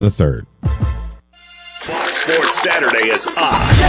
the 3rd. Fox Sports Saturday is on.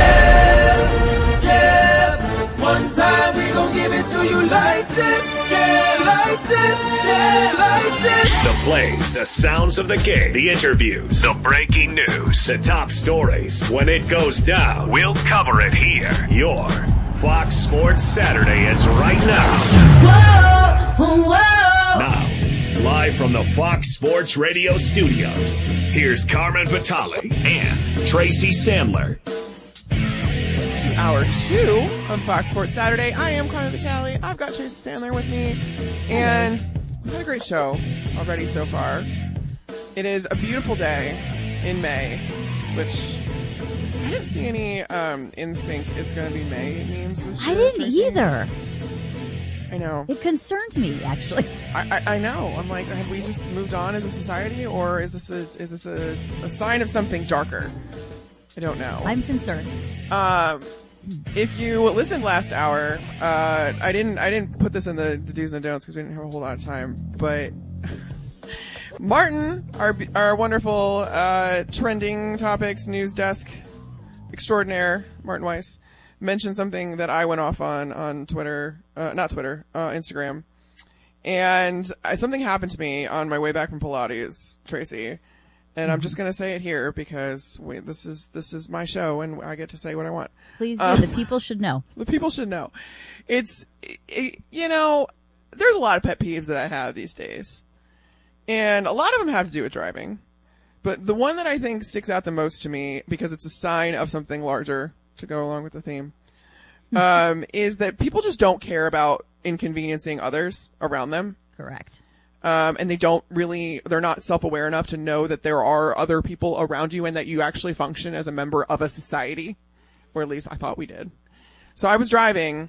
Yeah, one time we gon' give it to you like this, yeah, like this, yeah, like this. The plays, the sounds of the game, the interviews, the breaking news, the top stories. When it goes down, we'll cover it here. Your Fox Sports Saturday is right now. Whoa, whoa. Now, live from the Fox Sports Radio studios, here's Carmen Vitale and Tracy Sandler. To hour 2 of Fox Sports Saturday. I am Carmen Vitale. I've got Tracy Sandler with me. And we've had a great show already so far. It is a beautiful day in May, which I didn't see any in sync. It's going to be May memes this year. I didn't Tracy. either. I know. It concerned me, actually. I know. I'm like, have we just moved on as a society, or is this a sign of something darker? I don't know. I'm concerned. If you listened last hour, I didn't put this in the do's and don'ts because we didn't have a whole lot of time, but Martin, our wonderful trending topics news desk extraordinaire, Martin Weiss, mentioned something that I went off on Twitter, Instagram. And something happened to me on my way back from Pilates, Tracy. And I'm just going to say it here because this is my show and I get to say what I want. Please do. The people should know. The people should know. There's a lot of pet peeves that I have these days. And a lot of them have to do with driving. But the one that I think sticks out the most to me, because it's a sign of something larger to go along with the theme, is that people just don't care about inconveniencing others around them. Correct. And they're not self-aware enough to know that there are other people around you and that you actually function as a member of a society. Or at least I thought we did. So I was driving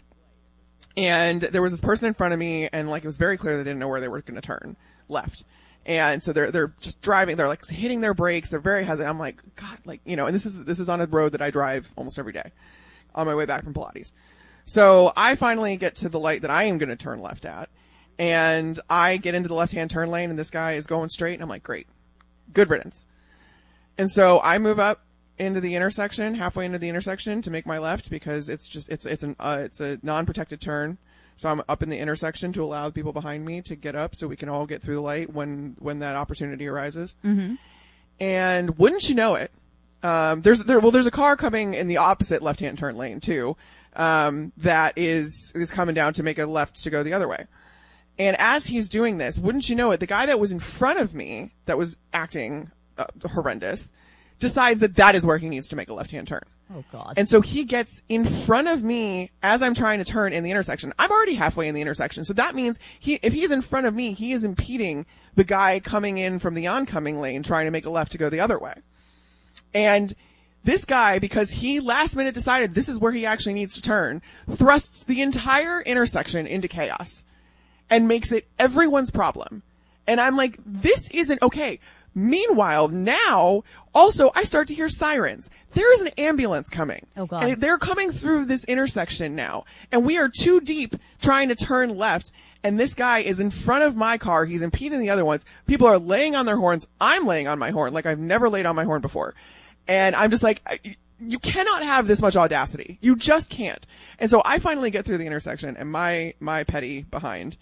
and there was this person in front of me and it was very clear they didn't know where they were going to turn left. And so they're just driving. They're hitting their brakes. They're very hesitant. I'm like, God, and this is on a road that I drive almost every day on my way back from Pilates. So I finally get to the light that I am going to turn left at. And I get into the left-hand turn lane and this guy is going straight and I'm like, great, good riddance. And so I move up into the intersection, halfway into the intersection to make my left because it's a non-protected turn. So I'm up in the intersection to allow the people behind me to get up so we can all get through the light when that opportunity arises. Mm-hmm. And wouldn't you know it, there's a car coming in the opposite left-hand turn lane too, that is coming down to make a left to go the other way. And as he's doing this, wouldn't you know it, the guy that was in front of me, that was acting horrendous, decides that is where he needs to make a left-hand turn. Oh, God. And so he gets in front of me as I'm trying to turn in the intersection. I'm already halfway in the intersection. So that means if he's in front of me, he is impeding the guy coming in from the oncoming lane trying to make a left to go the other way. And this guy, because he last minute decided this is where he actually needs to turn, thrusts the entire intersection into chaos. And makes it everyone's problem. And I'm like, this isn't okay. Meanwhile, now, also, I start to hear sirens. There is an ambulance coming. Oh, God. And they're coming through this intersection now. And we are too deep trying to turn left. And this guy is in front of my car. He's impeding the other ones. People are laying on their horns. I'm laying on my horn like I've never laid on my horn before. And I'm just like, you cannot have this much audacity. You just can't. And so I finally get through the intersection and my petty behind,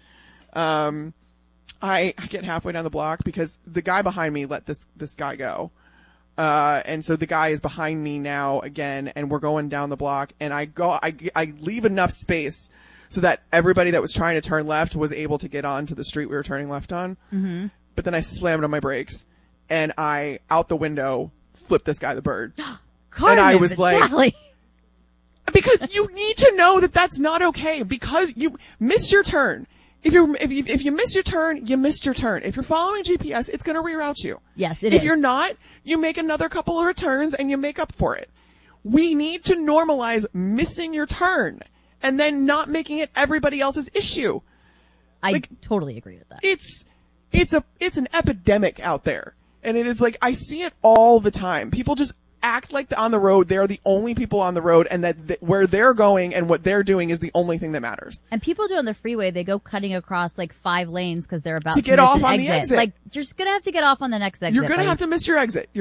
I get halfway down the block because the guy behind me let this guy go. And so the guy is behind me now again, and we're going down the block, and I leave enough space so that everybody that was trying to turn left was able to get onto the street we were turning left on. Mm-hmm. But then I slammed on my brakes and I, out the window, flipped this guy the bird. Carmen, and I was Vitale. like, because you need to know that that's not okay because you miss your turn. If you miss your turn, you missed your turn. If you're following GPS, it's going to reroute you. Yes, it is. If you're not, you make another couple of returns and you make up for it. We need to normalize missing your turn and then not making it everybody else's issue. I totally agree with that. It's an epidemic out there. And it is I see it all the time. People just act like on the road they're the only people on the road, and that where they're going and what they're doing is the only thing that matters. And people do on the freeway, they go cutting across like 5 lanes because they're about to get miss off an on exit. the exit. Like, you're just gonna have to get off on the next exit. You're gonna have to miss your exit.